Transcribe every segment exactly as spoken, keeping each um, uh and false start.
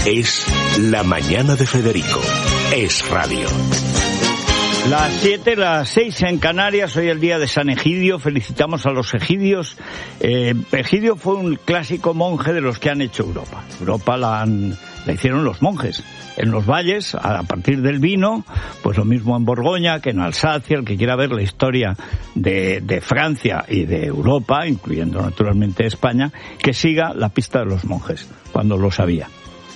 Es La Mañana de Federico. Es radio. Las siete, las seis en Canarias, hoy el día de San Egidio, felicitamos a los Egidios. Eh, Egidio fue un clásico monje de los que han hecho Europa. Europa la, han, la hicieron los monjes. En los valles, a partir del vino, pues lo mismo en Borgoña que en Alsacia. El que quiera ver la historia de, de Francia y de Europa, incluyendo naturalmente España, que siga la pista de los monjes, cuando lo sabía.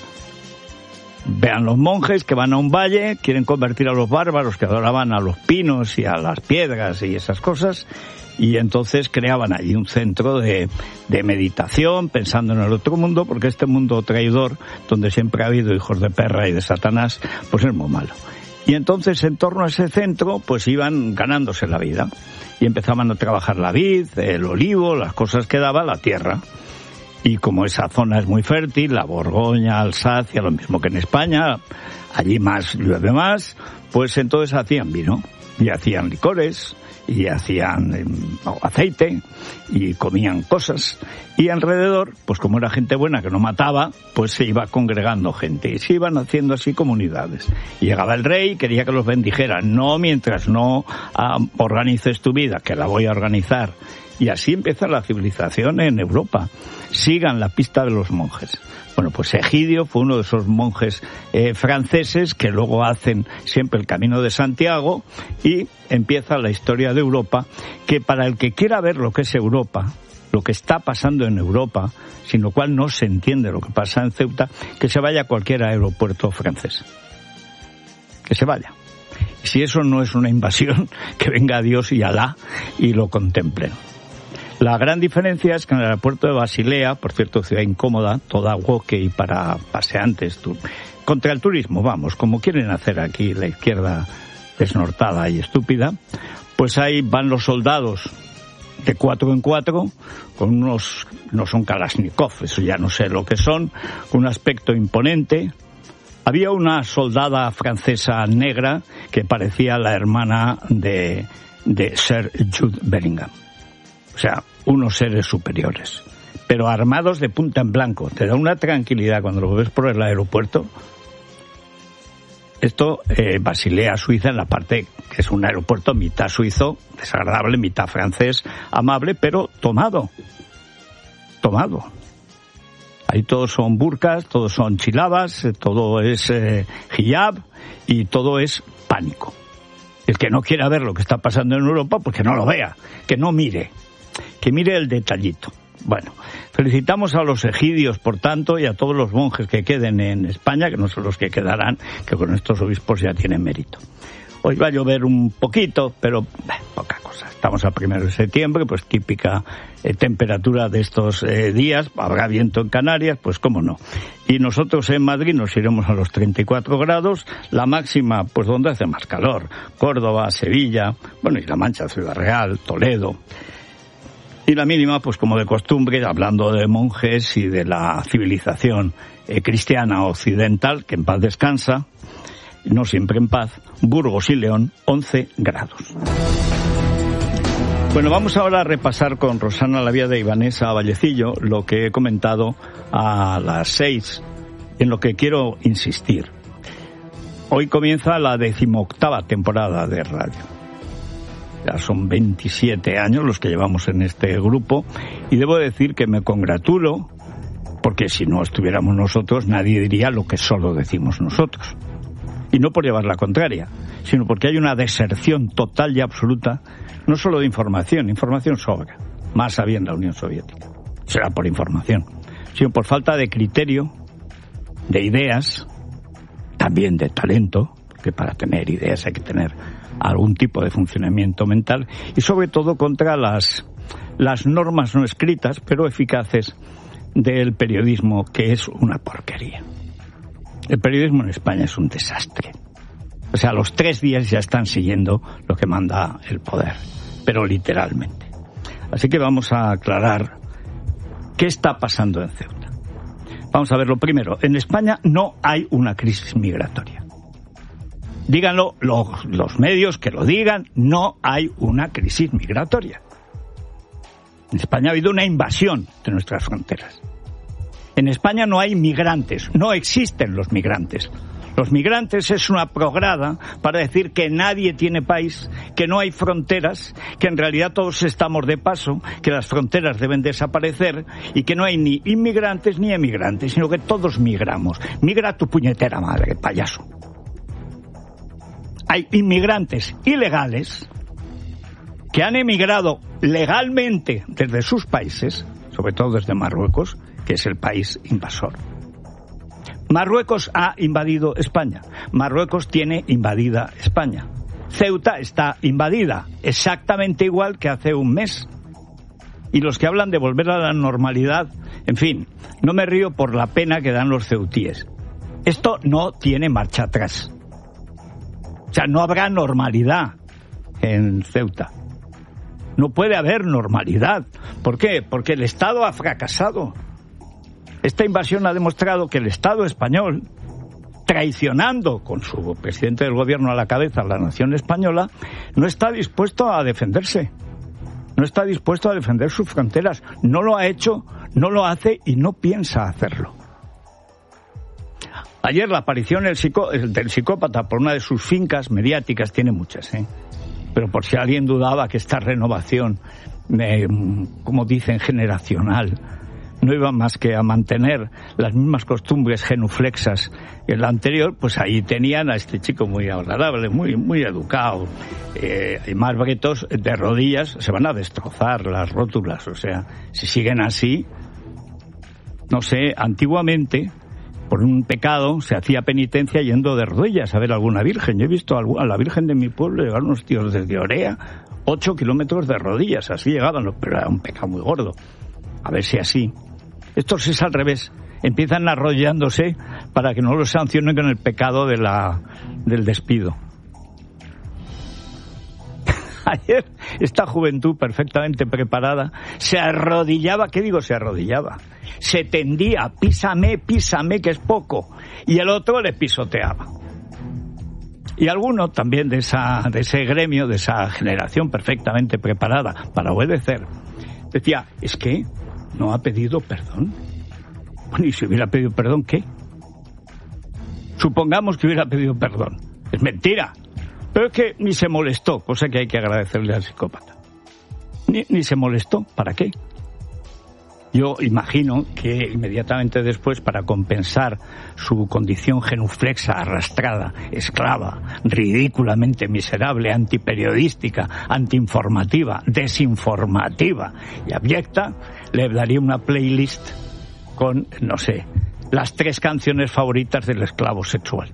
Vean los monjes que van a un valle, quieren convertir a los bárbaros que adoraban a los pinos y a las piedras y esas cosas, y entonces creaban allí un centro de, de meditación, pensando en el otro mundo, porque este mundo traidor, donde siempre ha habido hijos de perra y de Satanás, pues es muy malo. Y entonces en torno a ese centro, pues iban ganándose la vida, y empezaban a trabajar la vid, el olivo, las cosas que daba la tierra. Y como esa zona es muy fértil, la Borgoña, Alsacia, lo mismo que en España, allí más llueve más, pues entonces hacían vino, y hacían licores, y hacían eh, aceite, y comían cosas, y alrededor, pues como era gente buena que no mataba, pues se iba congregando gente, y se iban haciendo así comunidades. Y llegaba el rey, quería que los bendijera, no mientras no ah, organices tu vida, que la voy a organizar. Y así empieza la civilización en Europa. Sigan la pista de los monjes. Bueno, pues Egidio fue uno de esos monjes eh, franceses que luego hacen siempre el Camino de Santiago y empieza la historia de Europa, que para el que quiera ver lo que es Europa, lo que está pasando en Europa, sin lo cual no se entiende lo que pasa en Ceuta, que se vaya a cualquier aeropuerto francés. Que se vaya. Y si eso no es una invasión, que venga Dios y Alá y lo contemplen. La gran diferencia es que en el aeropuerto de Basilea, por cierto, ciudad incómoda, toda walkie para paseantes, tu, contra el turismo, vamos, como quieren hacer aquí la izquierda desnortada y estúpida, pues ahí van los soldados de cuatro en cuatro, con unos, no son Kalashnikov, eso ya no sé lo que son, con un aspecto imponente. Había una soldada francesa negra que parecía la hermana de, de Sir Jude Bellingham. O sea, unos seres superiores, pero armados de punta en blanco. Te da una tranquilidad cuando lo ves por el aeropuerto. Esto, eh, Basilea, Suiza, en la parte que es un aeropuerto mitad suizo, desagradable, mitad francés, amable, pero tomado. Tomado. Ahí todos son burkas, todos son chilabas, todo es eh, hijab y todo es pánico. El que no quiera ver lo que está pasando en Europa, pues que no lo vea, que no mire. Que mire el detallito. Bueno, felicitamos a los egidios, por tanto, y a todos los monjes que queden en España, que no son los que quedarán, que con estos obispos ya tienen mérito. Hoy va a llover un poquito, pero eh, poca cosa. Estamos a primero de septiembre, pues típica eh, temperatura de estos eh, días. Habrá viento en Canarias, pues cómo no. Y nosotros en Madrid nos iremos a los treinta y cuatro grados. La máxima, pues donde hace más calor. Córdoba, Sevilla, bueno, y La Mancha, Ciudad Real, Toledo. Y la mínima, pues como de costumbre, hablando de monjes y de la civilización eh, cristiana occidental, que en paz descansa, no siempre en paz, Burgos y León, once grados. Bueno, vamos ahora a repasar con Rosana Laviada y Vanessa Vallecillo lo que he comentado a las seis, en lo que quiero insistir. Hoy comienza la decimoctava temporada de radio. Ya son veintisiete años los que llevamos en este grupo y debo decir que me congratulo porque si no estuviéramos nosotros nadie diría lo que solo decimos nosotros. Y no por llevar la contraria, sino porque hay una deserción total y absoluta, no solo de información, información sobra, más había en la Unión Soviética, será por información, sino por falta de criterio, de ideas, también de talento, que para tener ideas hay que tener algún tipo de funcionamiento mental, y sobre todo contra las, las normas no escritas, pero eficaces, del periodismo, que es una porquería. El periodismo en España es un desastre. O sea, a los tres días ya están siguiendo lo que manda el poder, pero literalmente. Así que vamos a aclarar qué está pasando en Ceuta. Vamos a ver lo primero. En España no hay una crisis migratoria. Díganlo los, los medios, que lo digan, no hay una crisis migratoria. En España ha habido una invasión de nuestras fronteras. En España no hay migrantes, no existen los migrantes. Los migrantes es una prograda para decir que nadie tiene país, que no hay fronteras, que en realidad todos estamos de paso, que las fronteras deben desaparecer y que no hay ni inmigrantes ni emigrantes, sino que todos migramos. Migra tu puñetera madre, payaso. Hay inmigrantes ilegales que han emigrado legalmente desde sus países, sobre todo desde Marruecos, que es el país invasor. Marruecos ha invadido España. Marruecos tiene invadida España. Ceuta está invadida, exactamente igual que hace un mes. Y los que hablan de volver a la normalidad, en fin, no me río por la pena que dan los ceutíes. Esto no tiene marcha atrás. O sea, no habrá normalidad en Ceuta. No puede haber normalidad. ¿Por qué? Porque el Estado ha fracasado. Esta invasión ha demostrado que el Estado español, traicionando con su presidente del gobierno a la cabeza a la nación española, no está dispuesto a defenderse. No está dispuesto a defender sus fronteras. No lo ha hecho, no lo hace y no piensa hacerlo. Ayer la aparición del, psicó, del psicópata por una de sus fincas mediáticas, tiene muchas, ¿eh? Pero por si alguien dudaba que esta renovación, eh, como dicen, generacional, no iba más que a mantener las mismas costumbres genuflexas que la anterior, pues ahí tenían a este chico muy agradable, muy muy educado. Eh, y más bretos de rodillas, se van a destrozar las rótulas. O sea, si siguen así, no sé, antiguamente, por un pecado, se hacía penitencia yendo de rodillas a ver a alguna virgen. Yo he visto a la virgen de mi pueblo llegar unos tíos desde Orea, ocho kilómetros de rodillas, así llegaban, pero era un pecado muy gordo. A ver si así. Estos es al revés, empiezan arrollándose para que no los sancionen con el pecado de la, del despido. Ayer esta juventud perfectamente preparada se arrodillaba, ¿qué digo se arrodillaba? Se tendía, písame, písame, que es poco, y el otro le pisoteaba. Y alguno también de, esa, de ese gremio, de esa generación perfectamente preparada para obedecer, decía, es que no ha pedido perdón. Bueno, y si hubiera pedido perdón, ¿qué? Supongamos que hubiera pedido perdón. Es mentira. Pero es que ni se molestó, cosa que hay que agradecerle al psicópata. Ni, ni se molestó. ¿Para qué? Yo imagino que inmediatamente después, para compensar su condición genuflexa, arrastrada, esclava, ridículamente miserable, antiperiodística, antiinformativa, desinformativa y abyecta, le daría una playlist con, no sé, las tres canciones favoritas del esclavo sexual.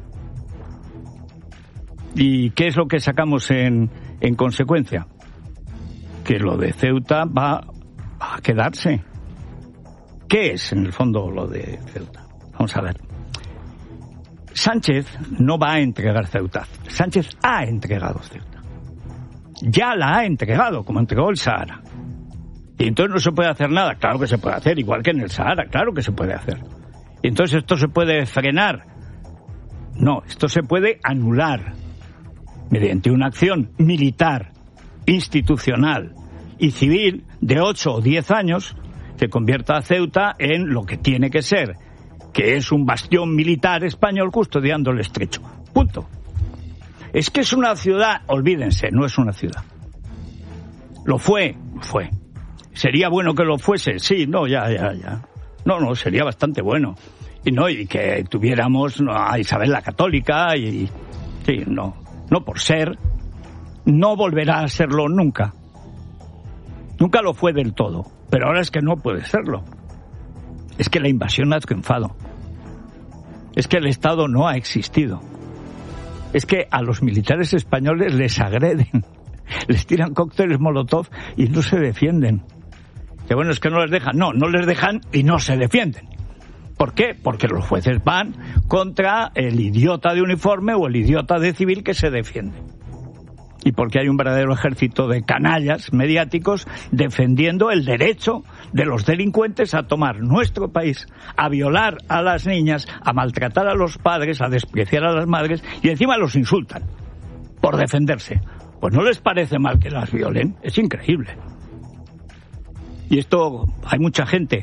¿Y qué es lo que sacamos en, en consecuencia? Que lo de Ceuta va a quedarse. ¿Qué es, en el fondo, lo de Ceuta? Vamos a ver. Sánchez no va a entregar Ceuta. Sánchez ha entregado Ceuta. Ya la ha entregado, como entregó el Sahara. Y entonces no se puede hacer nada. Claro que se puede hacer, igual que en el Sahara. Claro que se puede hacer. Y entonces esto se puede frenar. No, esto se puede anular mediante una acción militar, institucional y civil de ocho o diez años que convierta a Ceuta en lo que tiene que ser, que es un bastión militar español custodiando el estrecho. Punto. Es que es una ciudad, olvídense, no es una ciudad. Lo fue, fue. ¿Sería bueno que lo fuese? Sí, no, ya, ya, ya. No, no, sería bastante bueno. Y no, y que tuviéramos a Isabel la Católica y... Sí, no. No por ser, no volverá a serlo nunca. Nunca lo fue del todo, pero ahora es que no puede serlo. Es que la invasión ha triunfado. Es que el Estado no ha existido. Es que a los militares españoles les agreden, les tiran cócteles Molotov y no se defienden. Que bueno, es que no les dejan. No, no les dejan y no se defienden. ¿Por qué? Porque los jueces van contra el idiota de uniforme o el idiota de civil que se defiende. Y porque hay un verdadero ejército de canallas mediáticos defendiendo el derecho de los delincuentes a tomar nuestro país, a violar a las niñas, a maltratar a los padres, a despreciar a las madres y encima los insultan por defenderse. Pues no les parece mal que las violen, es increíble. Y esto hay mucha gente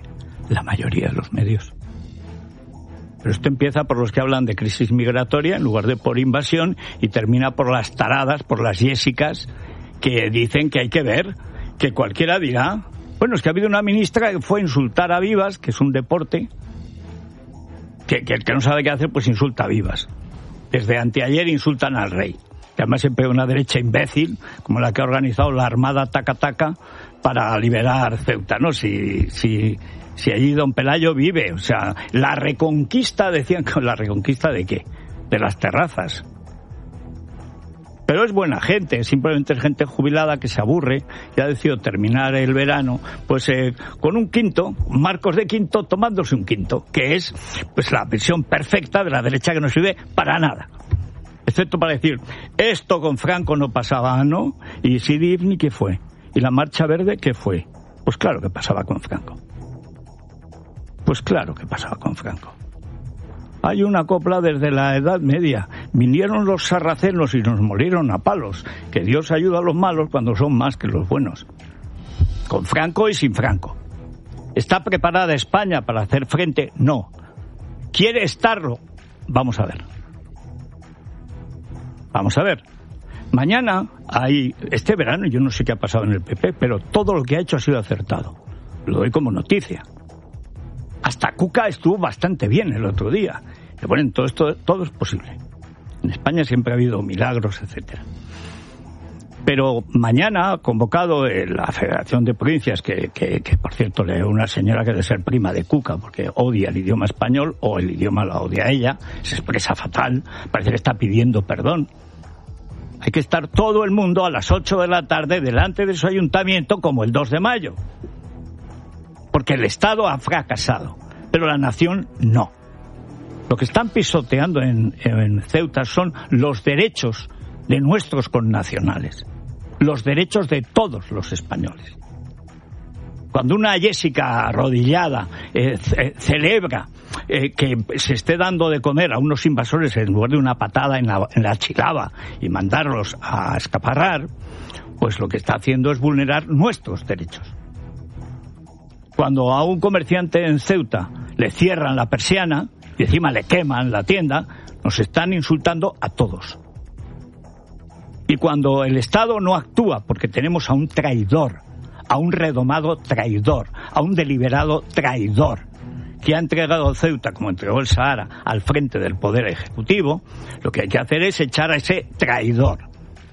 La mayoría de los medios. Pero esto empieza por los que hablan de crisis migratoria en lugar de por invasión y termina por las taradas, por las Jessicas, que dicen que hay que ver, que cualquiera dirá. Bueno, es que ha habido una ministra que fue a insultar a Vivas, que es un deporte, que, que el que no sabe qué hacer, pues insulta a Vivas. Desde anteayer insultan al rey, que además siempre hay una derecha imbécil, como la que ha organizado la Armada Taca Taca para liberar Ceuta, ¿no? Si... si Si allí don Pelayo vive, o sea, la reconquista, decían, ¿la reconquista de qué? De las terrazas. Pero es buena gente, simplemente es gente jubilada que se aburre y ha decidido terminar el verano, pues eh, con un quinto, Marcos de Quinto, tomándose un quinto, que es pues la versión perfecta de la derecha que no sirve para nada. Excepto para decir, esto con Franco no pasaba, ¿no? Y Sidi Ifni, ¿qué fue? ¿Y la Marcha Verde, qué fue? Pues claro que pasaba con Franco. Pues claro que pasaba con Franco. Hay una copla desde la Edad Media. Vinieron los sarracenos y nos murieron a palos. Que Dios ayuda a los malos cuando son más que los buenos. Con Franco y sin Franco. ¿Está preparada España para hacer frente? No. ¿Quiere estarlo? Vamos a ver. Vamos a ver. Mañana hay... Este verano yo no sé qué ha pasado en el P P, pero todo lo que ha hecho ha sido acertado. Lo doy como noticia. Hasta Cuca estuvo bastante bien el otro día. Y bueno, todo esto todo es posible. En España siempre ha habido milagros, etcétera. Pero mañana ha convocado la Federación de Provincias, que, que, que por cierto le una señora que debe ser prima de Cuca, porque odia el idioma español, o el idioma la odia ella, se expresa fatal, parece que está pidiendo perdón. Hay que estar todo el mundo a las ocho de la tarde delante de su ayuntamiento como el dos de mayo. Porque el Estado ha fracasado, pero la nación no. Lo que están pisoteando en, en Ceuta son los derechos de nuestros connacionales, los derechos de todos los españoles. Cuando una Jessica arrodillada eh, ce- celebra eh, que se esté dando de comer a unos invasores en lugar de una patada en la, en la chilaba y mandarlos a escaparrar, pues lo que está haciendo es vulnerar nuestros derechos. Cuando a un comerciante en Ceuta le cierran la persiana y encima le queman la tienda, nos están insultando a todos. Y cuando el Estado no actúa porque tenemos a un traidor, a un redomado traidor, a un deliberado traidor, que ha entregado Ceuta, como entregó el Sahara, al frente del Poder Ejecutivo, lo que hay que hacer es echar a ese traidor.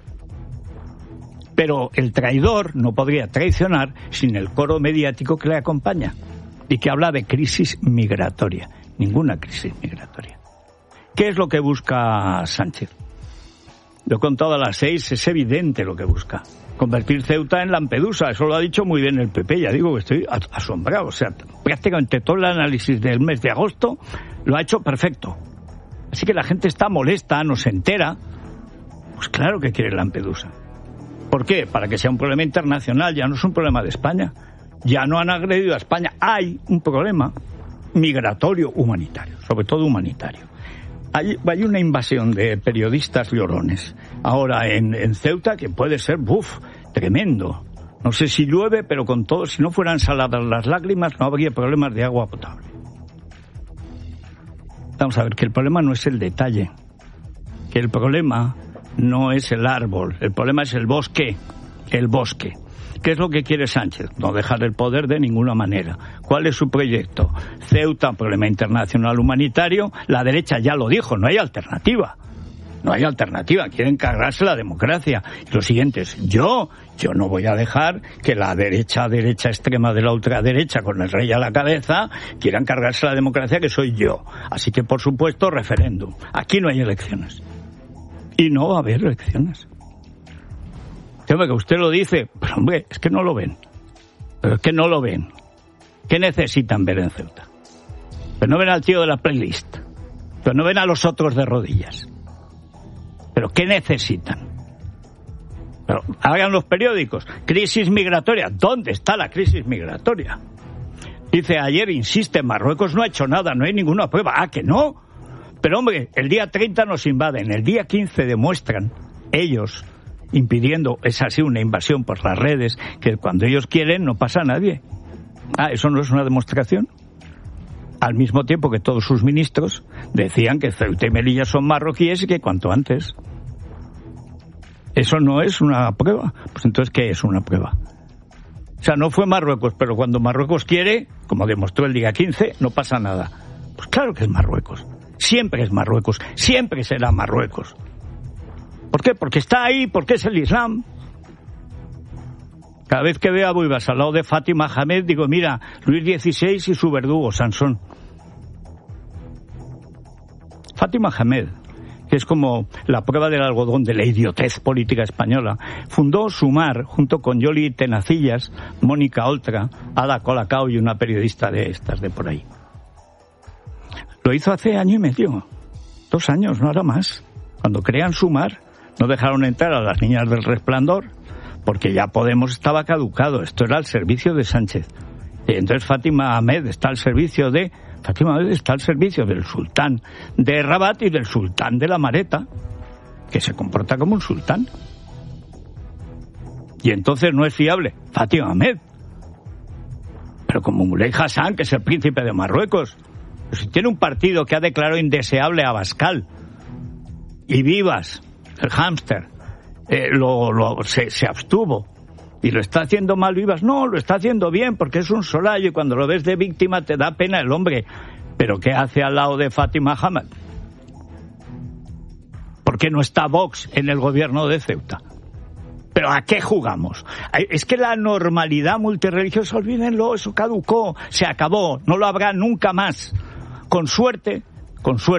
Pero el traidor no podría traicionar sin el coro mediático que le acompaña y que habla de crisis migratoria. Ninguna crisis migratoria. ¿Qué es lo que busca Sánchez? Lo he contado a las seis, es evidente lo que busca. Convertir Ceuta en Lampedusa, eso lo ha dicho muy bien el P P, ya digo que estoy asombrado. O sea, prácticamente todo el análisis del mes de agosto lo ha hecho perfecto. Así que la gente está molesta, no se entera. Pues claro que quiere Lampedusa. ¿Por qué? Para que sea un problema internacional, ya no es un problema de España. Ya no han agredido a España. Hay un problema migratorio humanitario, sobre todo humanitario. Hay, hay una invasión de periodistas llorones ahora en, en Ceuta que puede ser, buf, tremendo. No sé si llueve, pero con todo, si no fueran saladas las lágrimas, no habría problemas de agua potable. Vamos a ver, que el problema no es el detalle, que el problema no es el árbol, el problema es el bosque, el bosque. ¿Qué es lo que quiere Sánchez? No dejar el poder de ninguna manera. ¿Cuál es su proyecto? Ceuta, problema internacional humanitario. La derecha ya lo dijo, no hay alternativa. No hay alternativa, quieren cargarse la democracia. Y lo siguiente es, yo, yo no voy a dejar que la derecha, derecha extrema de la ultraderecha, con el rey a la cabeza, quieran cargarse la democracia, que soy yo. Así que, por supuesto, referéndum. Aquí no hay elecciones. Y no va a haber elecciones. Hombre, que usted lo dice, pero hombre, es que no lo ven. Pero es que no lo ven. ¿Qué necesitan ver en Ceuta? Pero no ven al tío de la playlist. Pero no ven a los otros de rodillas. ¿Pero qué necesitan? Pero hagan los periódicos. Crisis migratoria. ¿Dónde está la crisis migratoria? Dice, ayer insiste, Marruecos no ha hecho nada, no hay ninguna prueba. ¿Ah, que no? Pero hombre, el día treinta nos invaden, el día quince demuestran ellos, impidiendo, es así una invasión por las redes, que cuando ellos quieren no pasa a nadie. Ah, ¿eso no es una demostración? al mismo tiempo que todos sus ministros decían que Ceuta y Melilla son marroquíes y que cuanto antes. ¿Eso no es una prueba? Pues entonces, ¿qué es una prueba? O sea, no fue Marruecos, pero cuando Marruecos quiere, como demostró el día quince, no pasa nada. Pues claro que es Marruecos. Siempre es Marruecos. Siempre será Marruecos. ¿Por qué? Porque está ahí, porque es el Islam. Cada vez que veo a Buibas al lado de Fátima Hamed, digo, mira, Luis dieciséis y su verdugo, Sansón. Fátima Hamed, que es como la prueba del algodón de la idiotez política española, fundó Sumar junto con Yoli Tenacillas, Mónica Oltra, Ada Colacao y una periodista de estas de por ahí. Lo hizo hace año y medio, dos años, no era más. Cuando crean Sumar, no dejaron entrar a las niñas del Resplandor, porque ya Podemos estaba caducado, esto era al servicio de Sánchez. Y entonces Fátima Hamed está al servicio de... Fátima Hamed está al servicio del sultán de Rabat y del sultán de la Mareta, que se comporta como un sultán. Y entonces no es fiable Fátima Hamed. Pero como Moulay Hassan, que es el príncipe de Marruecos, pues si tiene un partido que ha declarado indeseable a Abascal, y Vivas, el hámster, eh, lo, lo, se, se abstuvo, y lo está haciendo mal Vivas, no, lo está haciendo bien, porque es un solayo, y cuando lo ves de víctima te da pena el hombre. Pero ¿qué hace al lado de Fátima Hamed? ¿Por qué no está Vox en el gobierno de Ceuta? ¿Pero a qué jugamos? Es que la normalidad multirreligiosa, olvídenlo, eso caducó, se acabó, no lo habrá nunca más. Con suerte, con suerte.